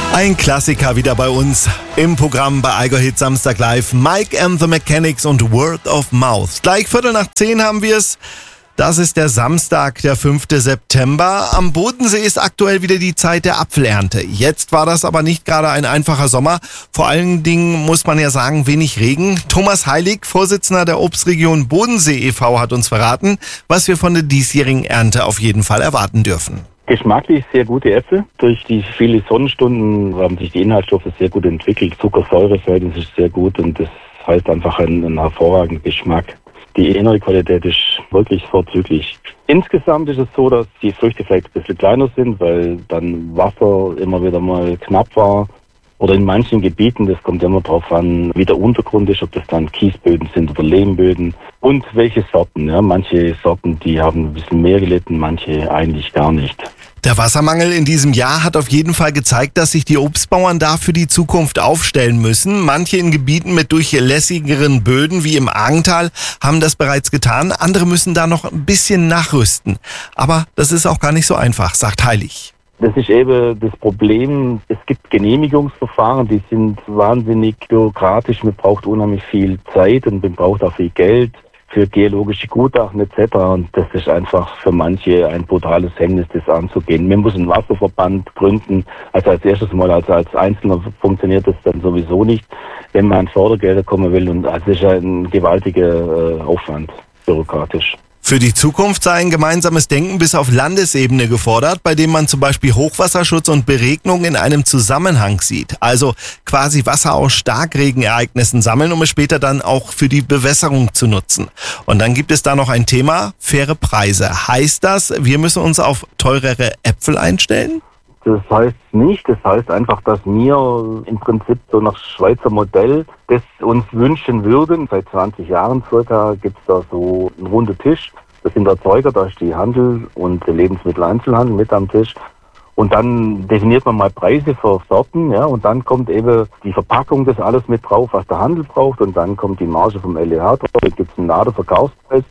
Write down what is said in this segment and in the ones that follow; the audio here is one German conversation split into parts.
Ein Klassiker wieder bei uns im Programm bei Eiger Hit Samstag Live. Mike and the Mechanics und Word of Mouth. Gleich 10:15 haben wir es. Das ist der Samstag, der 5. September. Am Bodensee ist aktuell wieder die Zeit der Apfelernte. Jetzt war das aber nicht gerade ein einfacher Sommer. Vor allen Dingen muss man ja sagen, wenig Regen. Thomas Heilig, Vorsitzender der Obstregion Bodensee e.V., hat uns verraten, was wir von der diesjährigen Ernte auf jeden Fall erwarten dürfen. Geschmacklich sehr gute Äpfel. Durch die vielen Sonnenstunden haben sich die Inhaltsstoffe sehr gut entwickelt. Zucker-Säure-Verhältnis ist sehr gut und das heißt einfach ein hervorragender Geschmack. Die innere Qualität ist wirklich vorzüglich. Insgesamt ist es so, dass die Früchte vielleicht ein bisschen kleiner sind, weil dann Wasser immer wieder mal knapp war. Oder in manchen Gebieten, das kommt immer darauf an, wie der Untergrund ist, ob das dann Kiesböden sind oder Lehmböden. Und welche Sorten. Ja. Manche Sorten, die haben ein bisschen mehr gelitten, manche eigentlich gar nicht. Der Wassermangel in diesem Jahr hat auf jeden Fall gezeigt, dass sich die Obstbauern da für die Zukunft aufstellen müssen. Manche in Gebieten mit durchlässigeren Böden wie im Ahrntal haben das bereits getan. Andere müssen da noch ein bisschen nachrüsten. Aber das ist auch gar nicht so einfach, sagt Heilig. Das ist eben das Problem. Es gibt Genehmigungsverfahren, die sind wahnsinnig bürokratisch. Man braucht unheimlich viel Zeit und man braucht auch viel Geld für geologische Gutachten etc. Und das ist einfach für manche ein brutales Hemmnis, das anzugehen. Man muss einen Wasserverband gründen. Also als erstes Mal, als Einzelner funktioniert das dann sowieso nicht, wenn man an Fördergelder kommen will. Und das ist ein gewaltiger Aufwand, bürokratisch. Für die Zukunft sei ein gemeinsames Denken bis auf Landesebene gefordert, bei dem man zum Beispiel Hochwasserschutz und Beregnung in einem Zusammenhang sieht. Also quasi Wasser aus Starkregenereignissen sammeln, um es später dann auch für die Bewässerung zu nutzen. Und dann gibt es da noch ein Thema, faire Preise. Heißt das, wir müssen uns auf teurere Äpfel einstellen? Das heißt nicht, das heißt einfach, dass wir im Prinzip so nach Schweizer Modell das uns wünschen würden. Seit 20 Jahren circa gibt es da so einen runden Tisch. Das sind Erzeuger, da ist die Handel und der Lebensmitteleinzelhandel mit am Tisch. Und dann definiert man mal Preise für Sorten, ja, und dann kommt eben die Verpackung, das alles mit drauf, was der Handel braucht, und dann kommt die Marge vom LEH drauf, dann gibt es einen Ladenverkaufspreis.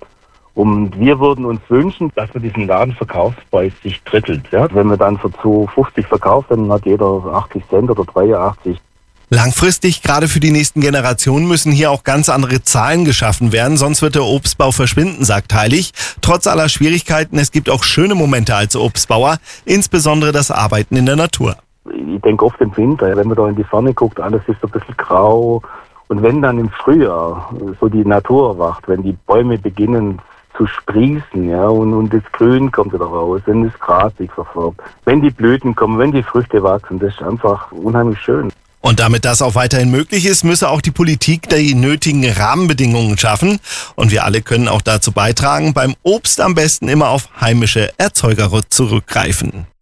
Und wir würden uns wünschen, dass wir diesen Ladenverkaufspreis sich drittelt. Ja? Wenn man dann für 2,50 verkauft, dann hat jeder 80 Cent oder 83. Langfristig, gerade für die nächsten Generationen, müssen hier auch ganz andere Zahlen geschaffen werden, sonst wird der Obstbau verschwinden, sagt Heilig. Trotz aller Schwierigkeiten, es gibt auch schöne Momente als Obstbauer, insbesondere das Arbeiten in der Natur. Ich denke oft im Winter, wenn man da in die Sonne guckt, alles ist so ein bisschen grau. Und wenn dann im Frühjahr so die Natur erwacht, wenn die Bäume beginnen zu sprießen, ja, und das Grün kommt wieder raus, wenn das Gras sich verfärbt, wenn die Blüten kommen, wenn die Früchte wachsen, das ist einfach unheimlich schön. Und damit das auch weiterhin möglich ist, müsse auch die Politik die nötigen Rahmenbedingungen schaffen. Und wir alle können auch dazu beitragen, beim Obst am besten immer auf heimische Erzeuger zurückgreifen.